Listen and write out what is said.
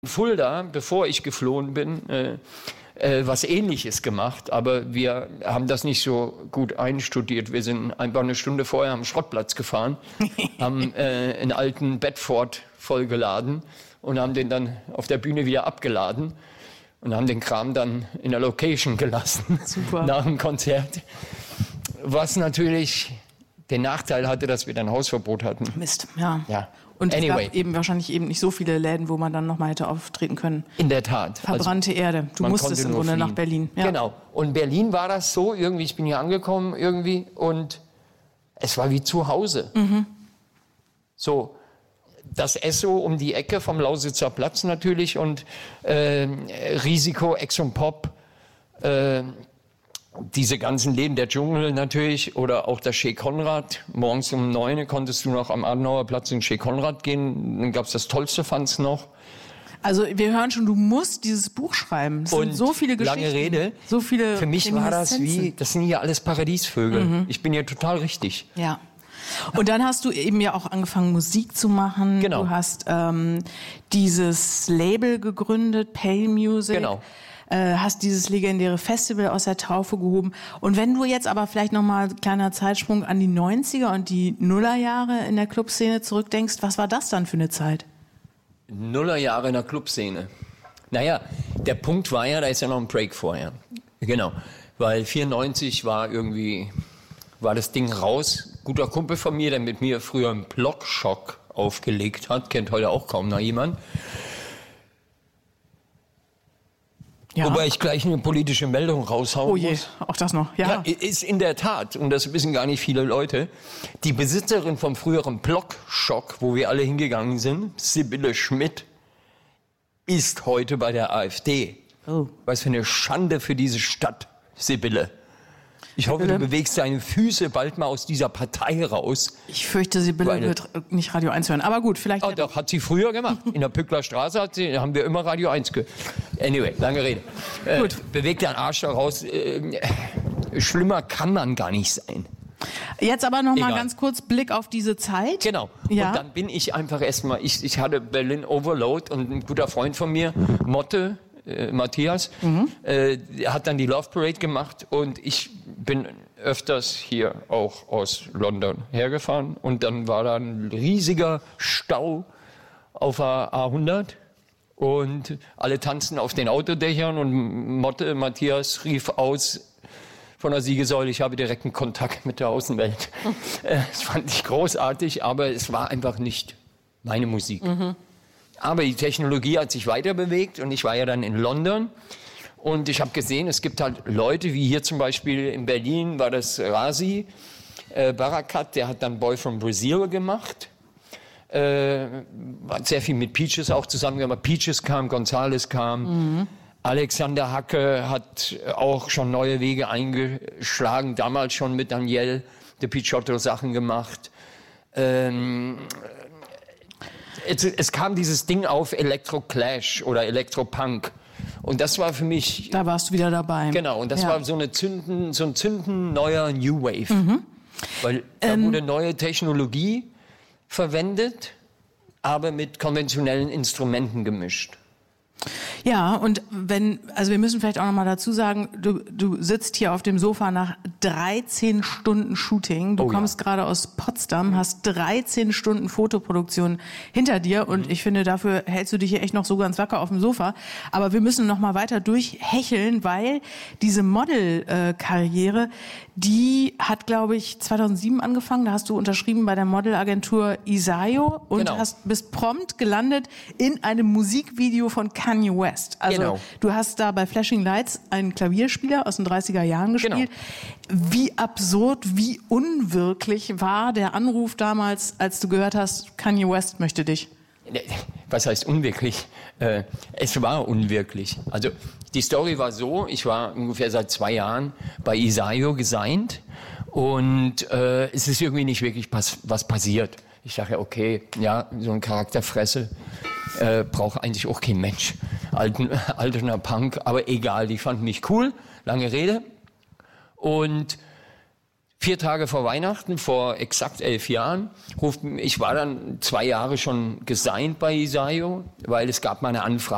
Fulda, bevor ich geflohen bin, was Ähnliches gemacht, aber wir haben das nicht so gut einstudiert. Wir sind einfach eine Stunde vorher am Schrottplatz gefahren, haben einen alten Bedford vollgeladen und haben den dann auf der Bühne wieder abgeladen und haben den Kram dann in der Location gelassen. Super. Nach dem Konzert. Was natürlich den Nachteil hatte, dass wir dann Hausverbot hatten. Mist, ja. Ja. Und es Anyway. gab eben wahrscheinlich eben nicht so viele Läden, wo man dann nochmal hätte auftreten können. In der Tat. Verbrannte Erde. Du musstest im Grunde nach Berlin. Ja. Genau. Und Berlin war das so, irgendwie, ich bin hier angekommen irgendwie und es war wie zu Hause. Mhm. So, das Esso um die Ecke vom Lausitzer Platz natürlich und Risiko, Exxon Pop, diese ganzen Läden, der Dschungel natürlich oder auch das Chez Konrad. Morgens um 9 konntest du noch am Adenauer Platz in Chez Konrad gehen. Dann gab es das tollste Fanz noch. Also wir hören schon, du musst dieses Buch schreiben. Es sind so viele Geschichten. Lange Rede. So viele Für mich war das wie, das sind ja alles Paradiesvögel. Mhm. Ich bin hier total richtig. Ja. Und dann hast du eben ja auch angefangen, Musik zu machen. Genau. Du hast dieses Label gegründet, Pale Music. Genau. Hast dieses legendäre Festival aus der Taufe gehoben. Und wenn du jetzt aber vielleicht nochmal kleiner Zeitsprung an die 90er und die Nullerjahre in der Clubszene zurückdenkst, was war das dann für eine Zeit? Nullerjahre in der Clubszene. Naja, der Punkt war ja, da ist ja noch ein Break vorher. Genau, weil 94 war das Ding raus. Guter Kumpel von mir, der mit mir früher einen Blockschock aufgelegt hat, kennt heute auch kaum noch jemand. Ja. Wobei ich gleich eine politische Meldung raushauen Oh je, muss. auch das noch. Ja. Ja, ist in der Tat, und das wissen gar nicht viele Leute, die Besitzerin vom früheren Blockschock, wo wir alle hingegangen sind, Sibylle Schmidt, ist heute bei der AfD. Oh. Was für eine Schande für diese Stadt, Sibylle. Ich hoffe, du bewegst deine Füße bald mal aus dieser Partei raus. Ich fürchte, Sibylle wird nicht Radio 1 hören. Aber gut, vielleicht... Oh, doch, hat sie früher gemacht. In der Pückler Straße haben wir immer Radio 1 gehört. Anyway, lange Rede. Gut. Bewegt deinen Arsch da raus. Schlimmer kann man gar nicht sein. Jetzt aber noch mal ganz kurz Blick auf diese Zeit. Genau. Ja. Und dann bin ich einfach erstmal, ich hatte Berlin Overload und ein guter Freund von mir, Motte, Matthias, hat dann die Love Parade gemacht und ich bin öfters hier auch aus London hergefahren und dann war da ein riesiger Stau auf der A100 und alle tanzten auf den Autodächern und Motte, Matthias rief aus von der Siegessäule, ich habe direkten Kontakt mit der Außenwelt. Das fand ich großartig, aber es war einfach nicht meine Musik. Mhm. Aber die Technologie hat sich weiter bewegt und ich war ja dann in London und ich habe gesehen, es gibt halt Leute, wie hier zum Beispiel in Berlin war das Razi Barakat, der hat dann Boy from Brazil gemacht, hat sehr viel mit Peaches auch zusammen gemacht. Peaches kam, Gonzales kam, Alexander Hacke hat auch schon neue Wege eingeschlagen, damals schon mit Daniel de Picciotto Sachen gemacht. Es kam dieses Ding auf Electro-Clash oder Electro-Punk. Und das war für mich... Da warst du wieder dabei. Genau, und das war so ein Zünden neuer New Wave. Mhm. Weil da wurde neue Technologie verwendet, aber mit konventionellen Instrumenten gemischt. Ja, und wir müssen vielleicht auch noch mal dazu sagen, du sitzt hier auf dem Sofa nach 13 Stunden Shooting. Du kommst gerade aus Potsdam, hast 13 Stunden Fotoproduktion hinter dir und ich finde, dafür hältst du dich hier echt noch so ganz wacker auf dem Sofa. Aber wir müssen noch mal weiter durchhecheln, weil diese Model-Karriere, die hat, glaube ich, 2007 angefangen. Da hast du unterschrieben bei der Modelagentur Isayo und bist prompt gelandet in einem Musikvideo von Kanye West. Also du hast da bei Flashing Lights einen Klavierspieler aus den 30er Jahren gespielt. Genau. Wie absurd, wie unwirklich war der Anruf damals, als du gehört hast, Kanye West möchte dich? Was heißt unwirklich? Es war unwirklich. Also die Story war so, ich war ungefähr seit 2 Jahren bei Isayo gesigned und es ist irgendwie nicht wirklich was passiert. Ich dachte, okay, ja, so ein Charakterfresse braucht eigentlich auch kein Mensch. Alterner Punk, aber egal, die fanden mich cool, lange Rede. Und 4 Tage vor Weihnachten, vor exakt 11 Jahren, ich war dann 2 Jahre schon gesigned bei Isayo, weil es gab mal eine Anfrage.